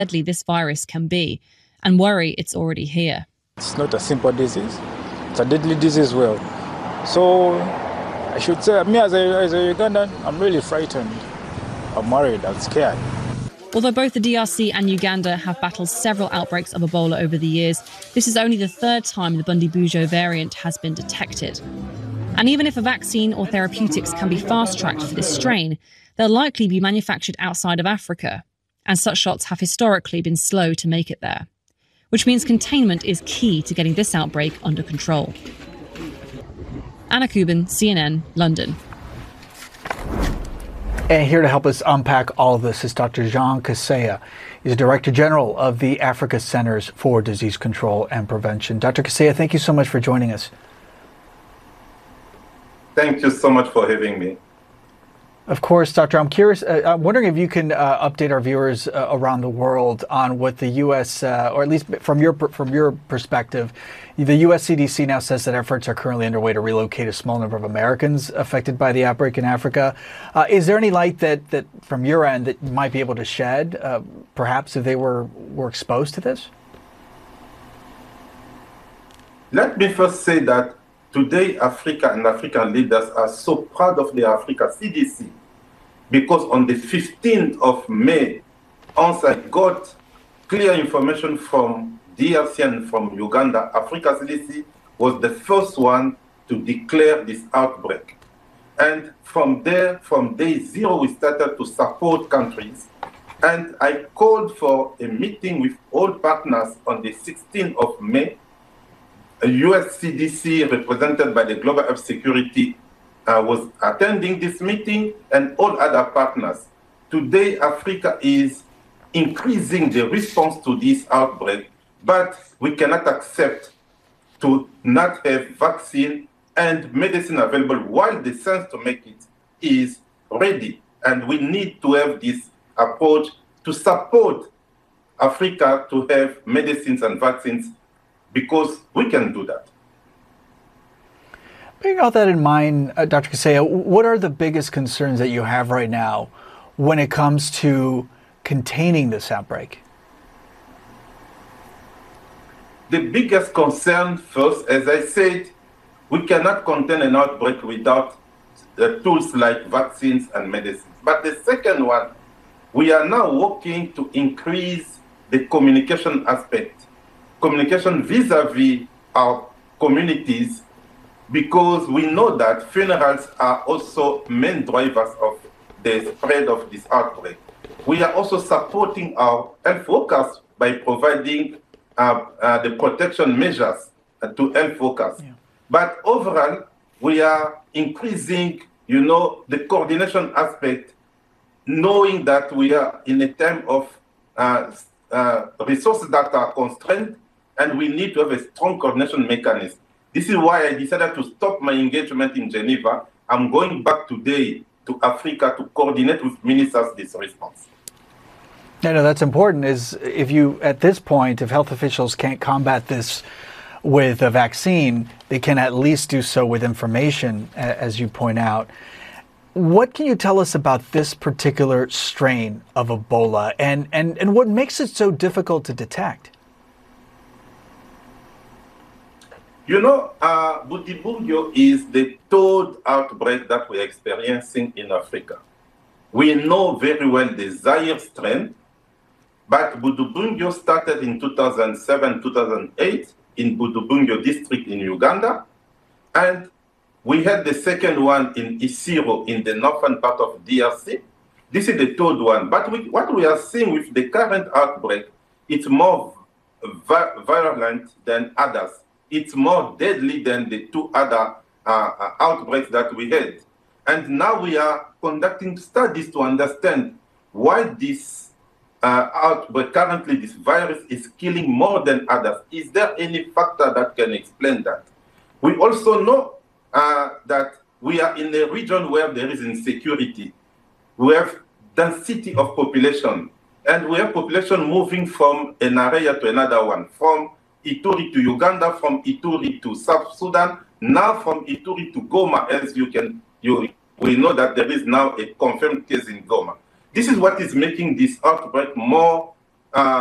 deadly this virus can be and worry it's already here. It's not a simple disease. It's a deadly disease as well. So I should say, me as a Ugandan, I'm really frightened. I'm worried, I'm scared. Although both the DRC and Uganda have battled several outbreaks of Ebola over the years, this is only the third time the Bundibugyo variant has been detected. And even if a vaccine or therapeutics can be fast-tracked for this strain, they'll likely be manufactured outside of Africa. And such shots have historically been slow to make it there, which means containment is key to getting this outbreak under control. Anna Kubin, CNN, London. And here to help us unpack all of this is Dr. Jean Kaseya. He's Director General of the Africa Centers for Disease Control and Prevention. Dr. Kaseya, thank you so much for joining us. Thank you so much for having me. Of course, Doctor, I'm curious, I'm wondering if you can update our viewers around the world on what the U.S., or at least from your perspective, the U.S. CDC now says that efforts are currently underway to relocate a small number of Americans affected by the outbreak in Africa. Is there any light that from your end that you might be able to shed, perhaps if they were exposed to this? Let me first say that today, Africa and African leaders are so proud of the Africa CDC because on the 15th of May, once I got clear information from DRC and from Uganda, Africa CDC was the first one to declare this outbreak. And from there, from day zero, we started to support countries. And I called for a meeting with all partners on the 16th of May. A US CDC represented by the Global Health Security was attending this meeting and all other partners. Today, Africa is increasing the response to this outbreak, but we cannot accept to not have vaccine and medicine available while the science to make it is ready. And we need to have this approach to support Africa to have medicines and vaccines because we can do that. Bearing all that in mind, Dr. Kaseya, what are the biggest concerns that you have right now when it comes to containing this outbreak? The biggest concern first, as I said, we cannot contain an outbreak without the tools like vaccines and medicines. But the second one, we are now working to increase the communication aspect, communication vis-a-vis our communities, because we know that funerals are also main drivers of the spread of this outbreak. We are also supporting our health workers by providing the protection measures to health workers. Yeah. But overall, we are increasing, the coordination aspect, knowing that we are in a time of resources that are constrained, and we need to have a strong coordination mechanism. This is why I decided to stop my engagement in Geneva. I'm going back today to Africa to coordinate with ministers this response. No, that's important. Is if you, at this point, if health officials can't combat this with a vaccine, they can at least do so with information, as you point out. What can you tell us about this particular strain of Ebola and what makes it so difficult to detect? Bundibugyo is the third outbreak that we're experiencing in Africa. We know very well the Zaire strain, but Bundibugyo started in 2007, 2008 in Bundibugyo district in Uganda, and we had the second one in Isiro in the northern part of DRC. This is the third one, but what we are seeing with the current outbreak, it's more virulent than others. It's more deadly than the two other outbreaks that we had. And now we are conducting studies to understand why this outbreak, currently this virus is killing more than others. Is there any factor that can explain that? We also know that we are in a region where there is insecurity. We have density of population, and we have population moving from an area to another one, from Ituri to Uganda, from Ituri to South Sudan, now from Ituri to Goma, as we know that there is now a confirmed case in Goma. This is what is making this outbreak more